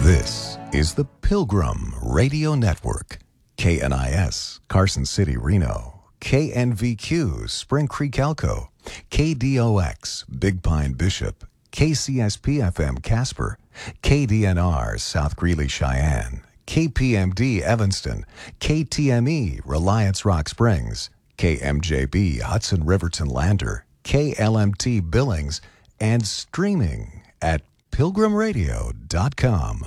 This is the Pilgrim Radio Network. KNIS, Carson City, Reno. KNVQ, Spring Creek, Elko. KDOX, Big Pine, Bishop. KCSP-FM, Casper. KDNR, South Greeley, Cheyenne. KPMD, Evanston. KTME, Reliance Rock Springs. KMJB, Hudson Riverton, Lander. KLMT, Billings. And streaming at pilgrimradio.com.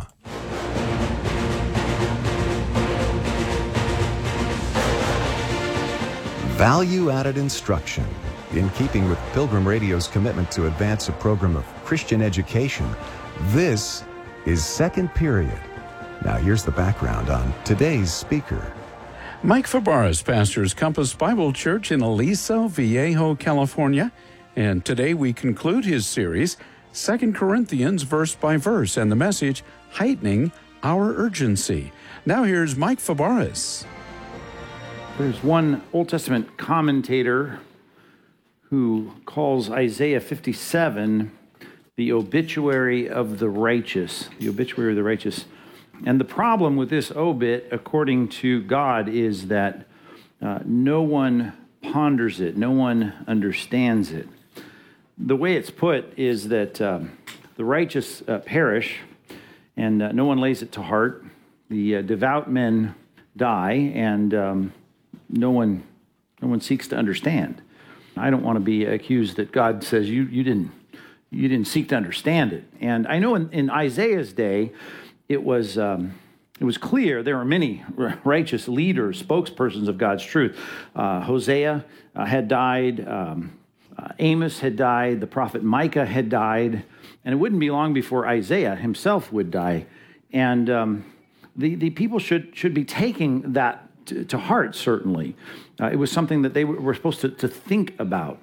Value-added instruction. In keeping with Pilgrim Radio's commitment to advance a program of Christian education, this is Second Period. Now here's the background on today's speaker. Mike Fabarez pastors Compass Bible Church in Aliso Viejo, California, and today we conclude his series, 2 Corinthians verse by verse, and the message, Heightening Our Urgency. Now here's Mike Fabarez. There's one Old Testament commentator who calls Isaiah 57 the obituary of the righteous. The obituary of the righteous. And the problem with this obit, according to God, is that no one ponders it. No one understands it. The way it's put is that the righteous perish, and no one lays it to heart. The devout men die, and no one seeks to understand. I don't want to be accused that God says you didn't seek to understand it. And I know in Isaiah's day, it was clear there were many righteous leaders, spokespersons of God's truth. Hosea had died. Amos had died. The prophet Micah had died. And it wouldn't be long before Isaiah himself would die. And the people should be taking that to heart, certainly. It was something that they were supposed to think about.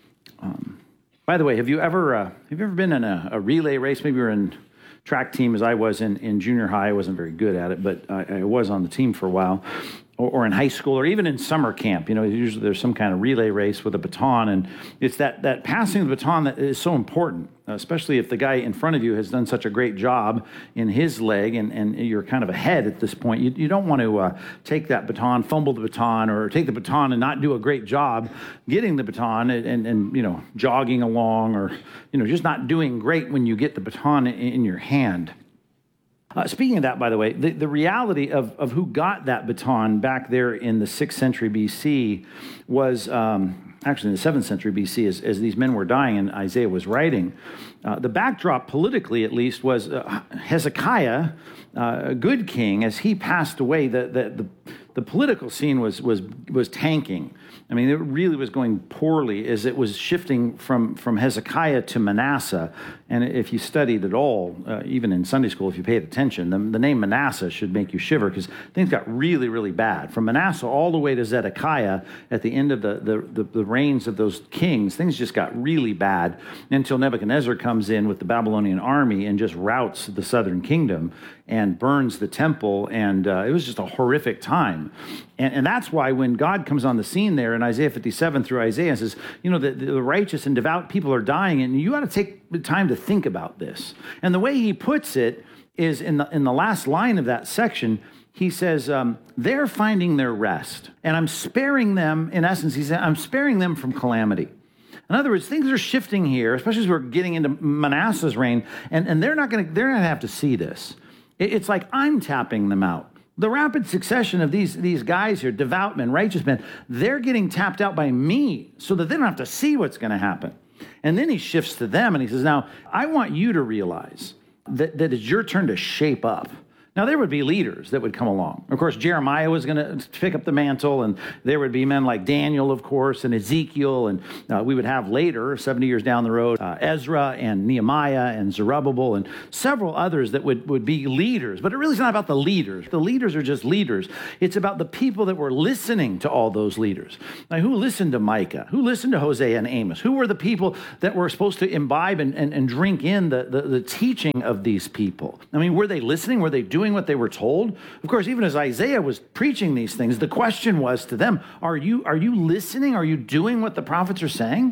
By the way, have you ever been in a relay race? Maybe you're in track team, as I was in junior high. I wasn't very good at it, but I was on the team for a while. Or in high school, or even in summer camp. You know, usually there's some kind of relay race with a baton, and it's that passing of the baton that is so important, especially if the guy in front of you has done such a great job in his leg, and you're kind of ahead at this point. You don't want to take that baton, fumble the baton, or take the baton and not do a great job getting the baton and you know, jogging along, or you know, just not doing great when you get the baton in your hand. Speaking of that, by the way, the reality of who got that baton back there in the 6th century BC was, actually in the 7th century BC, as these men were dying and Isaiah was writing. The backdrop, politically at least, was Hezekiah, a good king. As he passed away, the political scene was tanking. I mean, it really was going poorly as it was shifting from Hezekiah to Manasseh. And if you studied at all, even in Sunday school, if you paid attention, the name Manasseh should make you shiver, because things got really, really bad. From Manasseh all the way to Zedekiah, at the end of the reigns of those kings, things just got really bad until Nebuchadnezzar comes in with the Babylonian army and just routs the southern kingdom and burns the temple, and it was just a horrific time. And that's why when God comes on the scene there in Isaiah 57 through Isaiah, says, you know, the righteous and devout people are dying, and you got to take the time to think about this. And the way he puts it is in the last line of that section, he says, they're finding their rest, and I'm sparing them. In essence, he said, I'm sparing them from calamity. In other words, things are shifting here, especially as we're getting into Manasseh's reign, and they're not going to have to see this. It's like I'm tapping them out. The rapid succession of these guys here, devout men, righteous men, they're getting tapped out by me so that they don't have to see what's going to happen. And then he shifts to them and he says, now, I want you to realize that it's your turn to shape up. Now, there would be leaders that would come along. Of course, Jeremiah was going to pick up the mantle, and there would be men like Daniel, of course, and Ezekiel, and we would have later, 70 years down the road, Ezra and Nehemiah and Zerubbabel and several others that would be leaders. But it really is not about the leaders. The leaders are just leaders. It's about the people that were listening to all those leaders. Now, who listened to Micah? Who listened to Hosea and Amos? Who were the people that were supposed to imbibe and drink in the teaching of these people? I mean, were they listening? Were they doing what they were told? Of course, even as Isaiah was preaching these things, the question was to them, are you listening? Are you doing what the prophets are saying?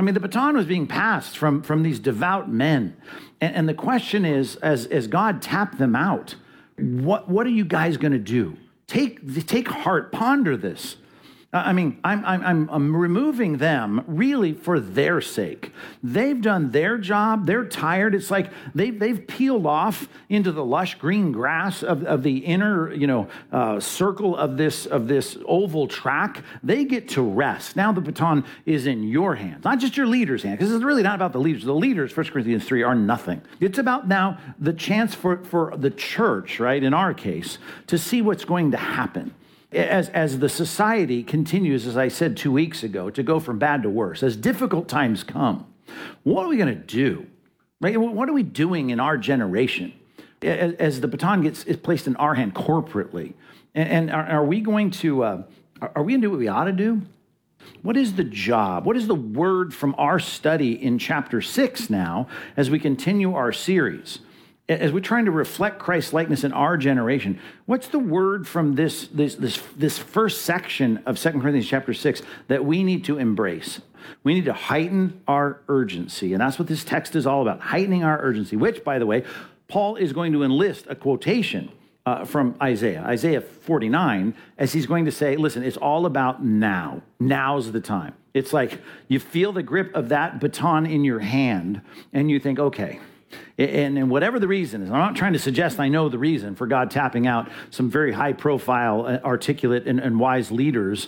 I mean, the baton was being passed from these devout men. And the question is, as God tapped them out, what are you guys going to do? Take heart, ponder this. I mean, I'm removing them really for their sake. They've done their job. They're tired. It's like they've peeled off into the lush green grass of the inner, circle of this oval track. They get to rest. Now the baton is in your hands, not just your leader's hand, because it's really not about the leaders. The leaders, 1 Corinthians 3, are nothing. It's about now the chance for the church, right, in our case, to see what's going to happen. As the society continues, as I said 2 weeks ago, to go from bad to worse, as difficult times come, what are we going to do? Right? What are we doing in our generation as the baton is placed in our hand corporately? And are we going to do what we ought to do? What is the job? What is the word from our study in chapter 6 now as we continue our series? As we're trying to reflect Christ's likeness in our generation, what's the word from this first section of 2 Corinthians chapter 6 that we need to embrace? We need to heighten our urgency. And that's what this text is all about, heightening our urgency, which, by the way, Paul is going to enlist a quotation from Isaiah 49, as he's going to say, listen, it's all about now. Now's the time. It's like you feel the grip of that baton in your hand, and you think, okay, and whatever the reason is, I'm not trying to suggest I know the reason for God tapping out some very high-profile, articulate, and wise leaders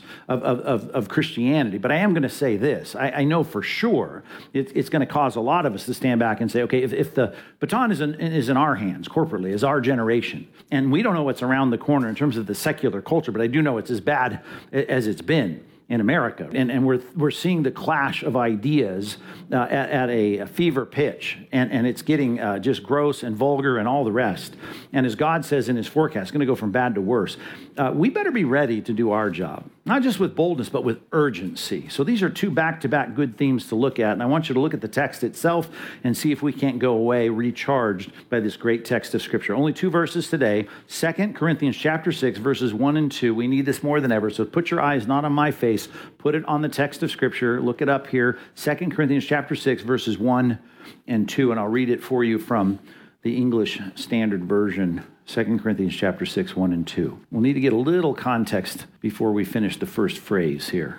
of Christianity, but I am going to say this. I know for sure it's going to cause a lot of us to stand back and say, okay, if the baton is in our hands corporately, as our generation, and we don't know what's around the corner in terms of the secular culture, but I do know it's as bad as it's been in America. And we're seeing the clash of ideas at a fever pitch. And it's getting just gross and vulgar and all the rest. And as God says in his forecast, it's going to go from bad to worse. We better be ready to do our job, not just with boldness, but with urgency. So these are two back-to-back good themes to look at. And I want you to look at the text itself and see if we can't go away recharged by this great text of Scripture. Only 2 verses today, 2 Corinthians chapter 6, verses 1 and 2. We need this more than ever. So put your eyes not on my face, put it on the text of Scripture. Look it up here, 2 Corinthians chapter 6, verses 1 and 2. And I'll read it for you from the English Standard Version, 2 Corinthians chapter 6, 1 and 2. We'll need to get a little context before we finish the first phrase here.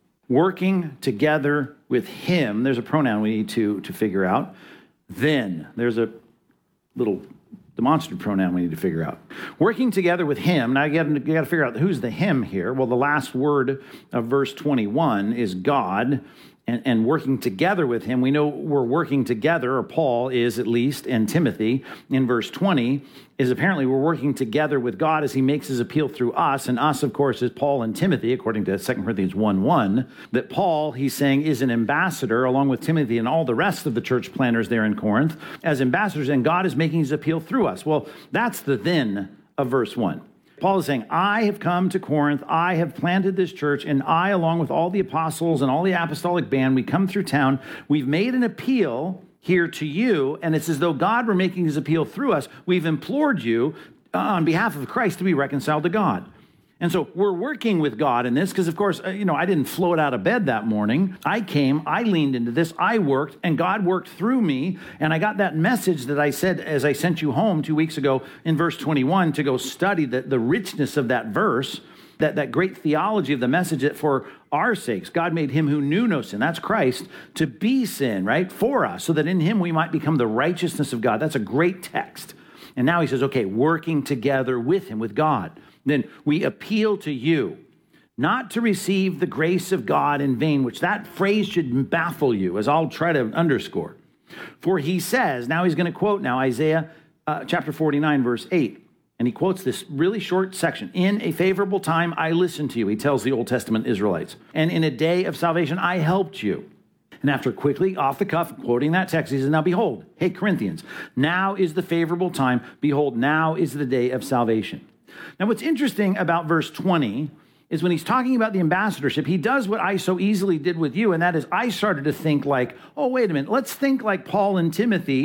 Working together with him, there's a pronoun we need to figure out. Then, there's a little demonstrative pronoun we need to figure out. Working together with him. Now, you got to figure out who's the him here. Well, the last word of verse 21 is God. And working together with him, we know we're working together, or Paul is at least, and Timothy in verse 20 is apparently we're working together with God as he makes his appeal through us. And us, of course, is Paul and Timothy, according to 2 Corinthians 1:1, that Paul, he's saying, is an ambassador along with Timothy and all the rest of the church planters there in Corinth as ambassadors, and God is making his appeal through us. Well, that's the then of verse 1. Paul is saying, I have come to Corinth, I have planted this church, and I, along with all the apostles and all the apostolic band, we come through town, we've made an appeal here to you, and it's as though God were making his appeal through us. We've implored you on behalf of Christ to be reconciled to God. And so we're working with God in this because, of course, I didn't float out of bed that morning. I came, I leaned into this, I worked, and God worked through me. And I got that message that I said as I sent you home 2 weeks ago in verse 21 to go study the richness of that verse, that great theology of the message that for our sakes, God made him who knew no sin, that's Christ, to be sin, right, for us, so that in him we might become the righteousness of God. That's a great text. And now he says, okay, working together with him, with God. Then we appeal to you not to receive the grace of God in vain, which that phrase should baffle you, as I'll try to underscore. For he says, now he's going to quote now Isaiah chapter 49, verse 8. And he quotes this really short section. In a favorable time, I listened to you, he tells the Old Testament Israelites. And in a day of salvation, I helped you. And after quickly, off the cuff, quoting that text, he says, now behold, hey, Corinthians, now is the favorable time. Behold, now is the day of salvation. Now, what's interesting about verse 20 is when he's talking about the ambassadorship, he does what I so easily did with you, and that is I started to think like, oh, wait a minute, let's think like Paul and Timothy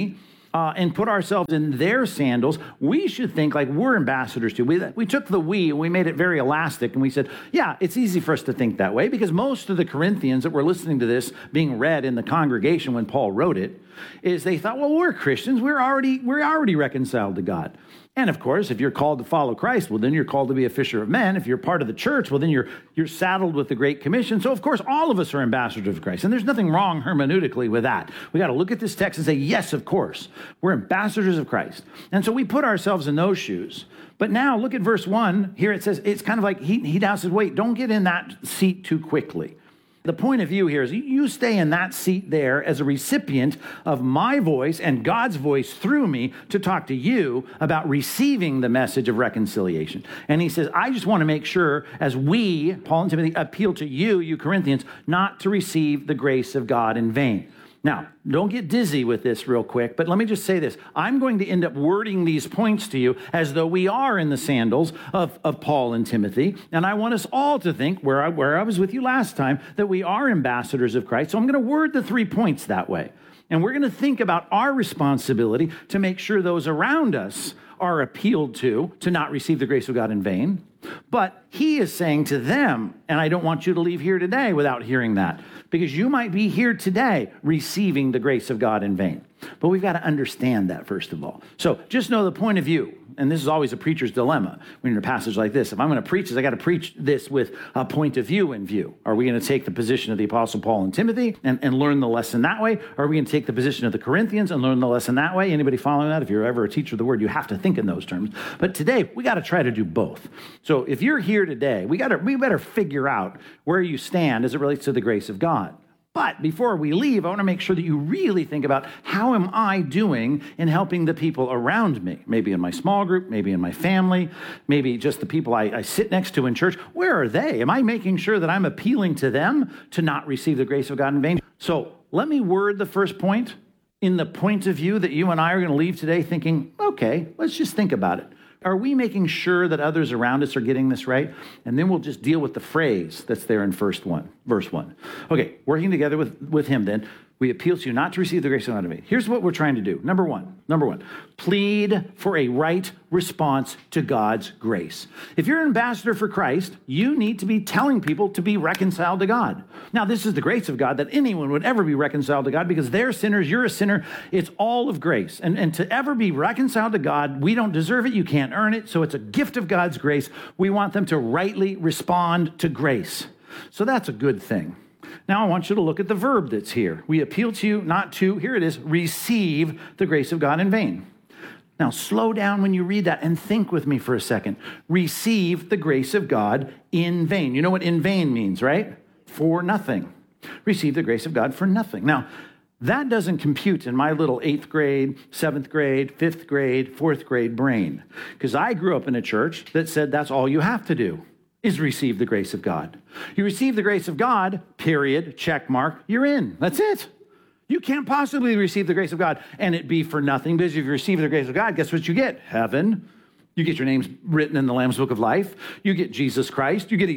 and put ourselves in their sandals, we should think like we're ambassadors too. We took the we and we made it very elastic, and we said, yeah, it's easy for us to think that way because most of the Corinthians that were listening to this being read in the congregation when Paul wrote it, is they thought, well, we're Christians. We're already reconciled to God. And of course, if you're called to follow Christ, well, then you're called to be a fisher of men. If you're part of the church, well, then you're saddled with the Great Commission. So of course, all of us are ambassadors of Christ. And there's nothing wrong hermeneutically with that. We got to look at this text and say, yes, of course, we're ambassadors of Christ. And so we put ourselves in those shoes. But now look at verse 1. Here it says, it's kind of like he now says, wait, don't get in that seat too quickly. The point of view here is you stay in that seat there as a recipient of my voice and God's voice through me to talk to you about receiving the message of reconciliation. And he says, I just want to make sure as we, Paul and Timothy, appeal to you, you Corinthians, not to receive the grace of God in vain. Now, don't get dizzy with this real quick, but let me just say this. I'm going to end up wording these points to you as though we are in the sandals of Paul and Timothy. And I want us all to think, where I was with you last time, that we are ambassadors of Christ. So I'm going to word the 3 points that way. And we're going to think about our responsibility to make sure those around us are appealed to not receive the grace of God in vain. But he is saying to them, and I don't want you to leave here today without hearing that, because you might be here today receiving the grace of God in vain. But we've got to understand that, first of all. So just know the point of view. And this is always a preacher's dilemma when you're in a passage like this. If I'm going to preach this, I got to preach this with a point of view in view. Are we going to take the position of the Apostle Paul and Timothy and learn the lesson that way? Or are we going to take the position of the Corinthians and learn the lesson that way? Anybody following that? If you're ever a teacher of the word, you have to think in those terms. But today, we got to try to do both. So if you're here today, we better figure out where you stand as it relates to the grace of God. But before we leave, I want to make sure that you really think about how am I doing in helping the people around me? Maybe in my small group, maybe in my family, maybe just the people I sit next to in church. Where are they? Am I making sure that I'm appealing to them to not receive the grace of God in vain? So let me word the first point in the point of view that you and I are going to leave today thinking, okay, let's just think about it. Are we making sure that others around us are getting this right? And then we'll just deal with the phrase that's there in verse 1. Okay, working together with him then, we appeal to you not to receive the grace of God in vain. Here's what we're trying to do. Number one, plead for a right response to God's grace. If you're an ambassador for Christ, you need to be telling people to be reconciled to God. Now, this is the grace of God that anyone would ever be reconciled to God because they're sinners, you're a sinner. It's all of grace. And to ever be reconciled to God, we don't deserve it. You can't earn it. So it's a gift of God's grace. We want them to rightly respond to grace. So that's a good thing. Now I want you to look at the verb that's here. We appeal to you not to, here it is, receive the grace of God in vain. Now slow down when you read that and think with me for a second. Receive the grace of God in vain. You know what in vain means, right? For nothing. Receive the grace of God for nothing. Now, that doesn't compute in my little 8th grade, 7th grade, 5th grade, 4th grade brain. Because I grew up in a church that said that's all you have to do is receive the grace of God. You receive the grace of God, period, check mark, you're in. That's it. You can't possibly receive the grace of God and it be for nothing, because if you receive the grace of God, guess what you get? Heaven. You get your names written in the Lamb's Book of Life. You get Jesus Christ. You get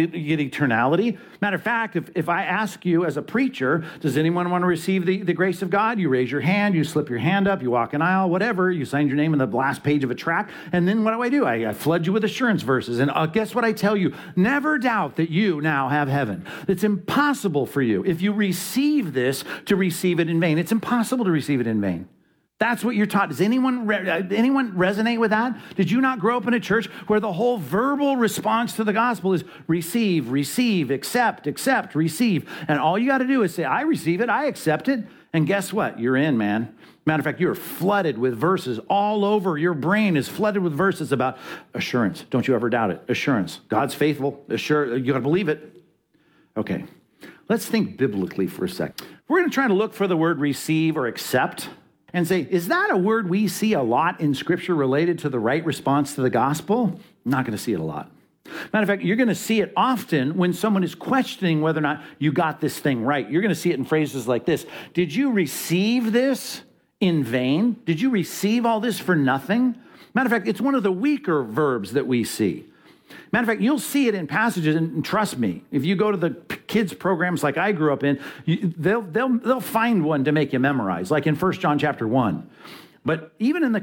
eternality. Matter of fact, if I ask you as a preacher, does anyone want to receive the grace of God? You raise your hand, you slip your hand up, you walk an aisle, whatever. You sign your name in the last page of a tract. And then what do? I flood you with assurance verses. And guess what I tell you? Never doubt that you now have heaven. It's impossible for you, if you receive this, to receive it in vain. It's impossible to receive it in vain. That's what you're taught. Does anyone resonate with that? Did you not grow up in a church where the whole verbal response to the gospel is receive, accept, receive. And all you got to do is say, I receive it, I accept it. And guess what? You're in, man. Matter of fact, you're flooded with verses all over. Your brain is flooded with verses about assurance. Don't you ever doubt it. Assurance. God's faithful. You got to believe it. Okay. Let's think biblically for a sec. We're going to try to look for the word receive or accept and say, is that a word we see a lot in Scripture related to the right response to the gospel? I'm not going to see it a lot. Matter of fact, you're going to see it often when someone is questioning whether or not you got this thing right. You're going to see it in phrases like this. Did you receive this in vain? Did you receive all this for nothing? Matter of fact, it's one of the weaker verbs that we see. Matter of fact, you'll see it in passages, and trust me, if you go to the kids programs like I grew up in, they'll find one to make you memorize, like in 1 John chapter 1. But even in the